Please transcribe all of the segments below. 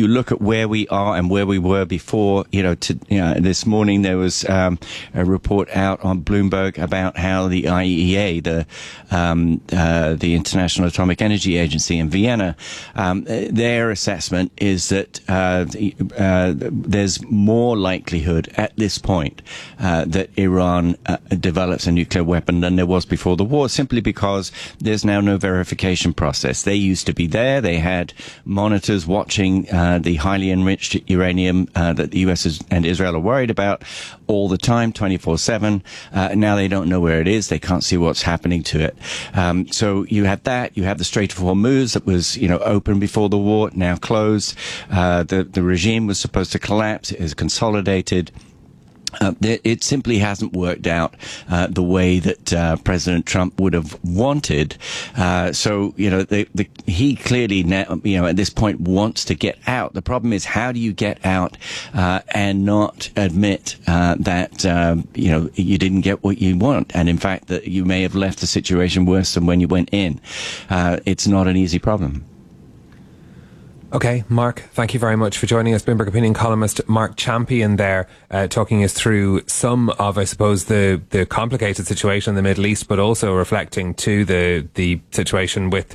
you look at where we are and where we were before, this morning there was a report out on Bloomberg about how the IAEA, the International Atomic Energy Agency in Vienna, their assessment is that there's more likelihood at this point that Iran develops a nuclear weapon than there was before the war, simply because there's now no verification process. They used to be there. They had monitors watching the highly enriched uranium that the US and Israel are worried about all the time, 24/7. Now they don't know where it is. They can't see what's happening to it. So you have that. You have the Strait of Hormuz that was, open before the war, now closed. The regime was supposed to collapse. It is consolidated. It simply hasn't worked out the way that President Trump would have wanted. He clearly now, at this point wants to get out. The problem is, how do you get out and not admit that you didn't get what you want, and in fact that you may have left the situation worse than when you went in? It's not an easy problem. Okay, Mark, thank you very much for joining us. Bloomberg opinion columnist Mark Champion there, talking us through some of, I suppose, the complicated situation in the Middle East, but also reflecting to the situation with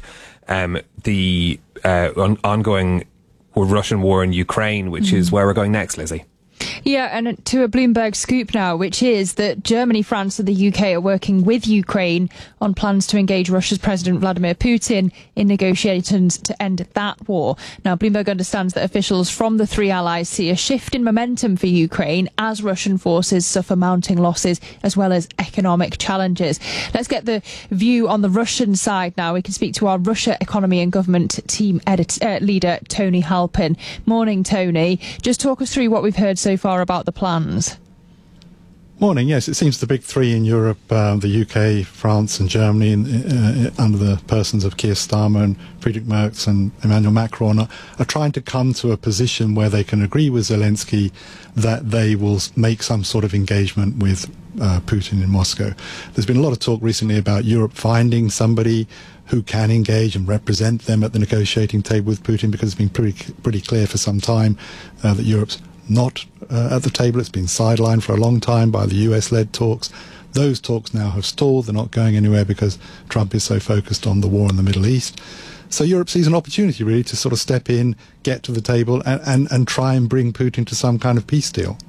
the ongoing Russian war in Ukraine, which is where we're going next, Lizzie. Yeah, and to a Bloomberg scoop now, which is that Germany, France and the UK are working with Ukraine on plans to engage Russia's President Vladimir Putin in negotiations to end that war. Now, Bloomberg understands that officials from the three allies see a shift in momentum for Ukraine as Russian forces suffer mounting losses as well as economic challenges. Let's get the view on the Russian side now. We can speak to our Russia economy and government team leader, Tony Halpin. Morning, Tony. Just talk us through what we've heard so far about the plans. Morning. Yes, it seems the big three in Europe, the UK, France and Germany, under the persons of Keir Starmer and Friedrich Merz and Emmanuel Macron, are trying to come to a position where they can agree with Zelensky that they will make some sort of engagement with Putin in Moscow. There's been a lot of talk recently about Europe finding somebody who can engage and represent them at the negotiating table with Putin, because it's been pretty clear for some time that Europe's not at the table. It's been sidelined for a long time by the US-led talks. Those talks now have stalled. They're not going anywhere because Trump is so focused on the war in the Middle East. So Europe sees an opportunity really to sort of step in, get to the table and try and bring Putin to some kind of peace deal.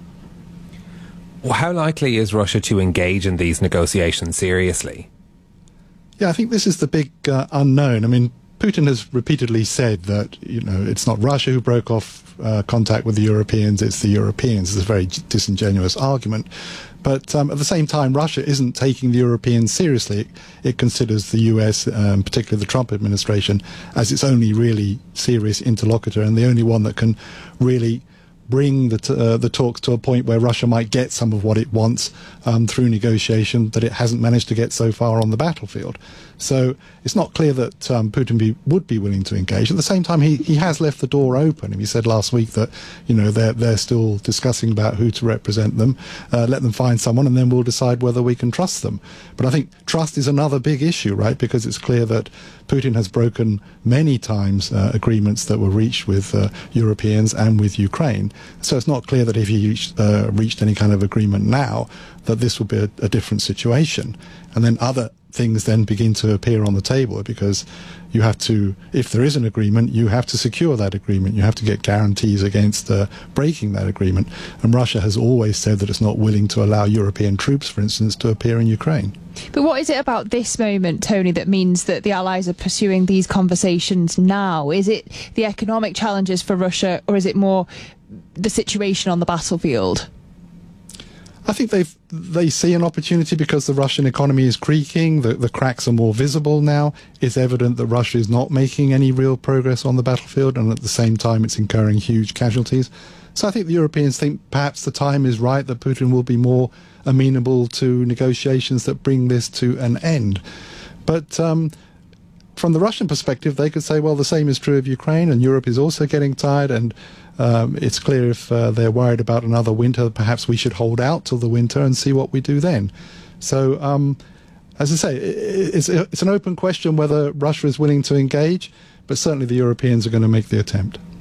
Well, how likely is Russia to engage in these negotiations seriously? Yeah, I think this is the big unknown. I mean, Putin has repeatedly said that, it's not Russia who broke off contact with the Europeans, it's the Europeans. It's a very disingenuous argument. But at the same time, Russia isn't taking the Europeans seriously. It considers the US, particularly the Trump administration, as its only really serious interlocutor and the only one that can really bring the talks to a point where Russia might get some of what it wants through negotiation that it hasn't managed to get so far on the battlefield. So it's not clear that Putin would be willing to engage. At the same time, he has left the door open. He said last week that they're still discussing about who to represent them. Let them find someone, and then we'll decide whether we can trust them. But I think trust is another big issue, right? Because it's clear that Putin has broken many times agreements that were reached with Europeans and with Ukraine. So it's not clear that if he reached any kind of agreement now, that this would be a different situation. And then other things then begin to appear on the table, because you have to, if there is an agreement, you have to secure that agreement. You have to get guarantees against breaking that agreement. And Russia has always said that it's not willing to allow European troops, for instance, to appear in Ukraine. But what is it about this moment, Tony, that means that the Allies are pursuing these conversations now? Is it the economic challenges for Russia, or is it more the situation on the battlefield? I think they see an opportunity because the Russian economy is creaking, the cracks are more visible now. It's evident that Russia is not making any real progress on the battlefield, and at the same time it's incurring huge casualties. So I think the Europeans think perhaps the time is right, that Putin will be more amenable to negotiations that bring this to an end. But from the Russian perspective, they could say, well, the same is true of Ukraine, and Europe is also getting tired, and it's clear if they're worried about another winter, perhaps we should hold out till the winter and see what we do then. So, as I say, it's an open question whether Russia is willing to engage, but certainly the Europeans are going to make the attempt.